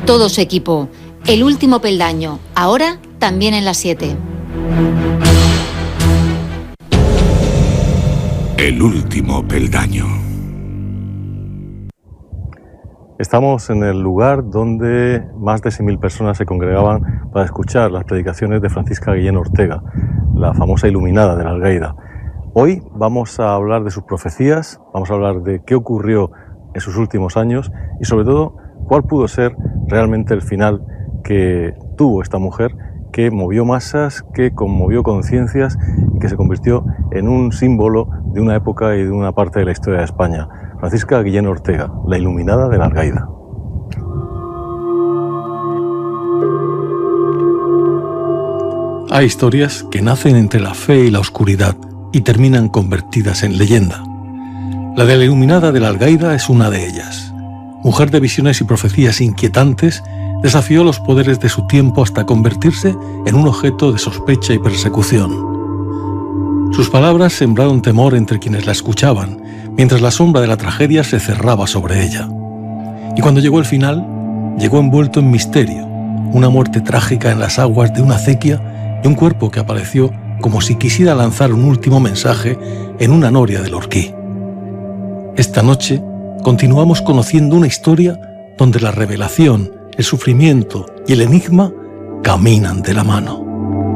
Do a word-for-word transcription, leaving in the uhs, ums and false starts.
todo su equipo. El último peldaño, ahora también en las siete. El último peldaño. Estamos en el lugar donde más de seis mil personas se congregaban para escuchar las predicaciones de Francisca Guillén Ortega, la famosa iluminada de la Algaida. Hoy vamos a hablar de sus profecías, vamos a hablar de qué ocurrió en sus últimos años y sobre todo cuál pudo ser realmente el final que tuvo esta mujer, que movió masas, que conmovió conciencias y que se convirtió en un símbolo de una época y de una parte de la historia de España. Francisca Guillén Ortega, la iluminada de la Algaida. Hay historias que nacen entre la fe y la oscuridad y terminan convertidas en leyenda. La de la iluminada de la Algaida es una de ellas. Mujer de visiones y profecías inquietantes, desafió los poderes de su tiempo hasta convertirse en un objeto de sospecha y persecución. Sus palabras sembraron temor entre quienes la escuchaban, mientras la sombra de la tragedia se cerraba sobre ella. Y cuando llegó el final, llegó envuelto en misterio, una muerte trágica en las aguas de una acequia y un cuerpo que apareció como si quisiera lanzar un último mensaje en una noria del Orquí. Esta noche continuamos conociendo una historia donde la revelación, el sufrimiento y el enigma caminan de la mano.